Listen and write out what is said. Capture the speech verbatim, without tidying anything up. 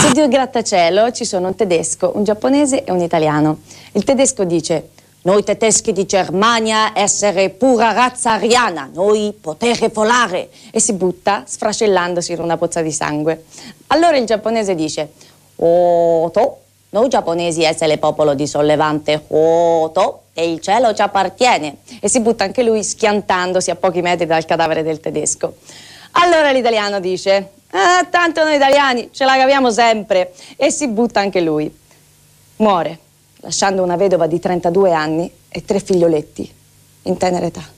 Su due grattacielo ci sono un tedesco, un giapponese e un italiano. Il tedesco dice: noi tedeschi di Germania essere pura razza ariana, noi potere volare, e si butta sfracellandosi in una pozza di sangue. Allora il giapponese dice: oh, to, noi giapponesi essere popolo di sollevante, oh, to, e il cielo ci appartiene, e si butta anche lui schiantandosi a pochi metri dal cadavere del tedesco. Allora l'italiano dice: ah, tanto noi italiani ce la caviamo sempre, e si butta anche lui. Muore, lasciando una vedova di trentadue anni e tre figlioletti in tenera età.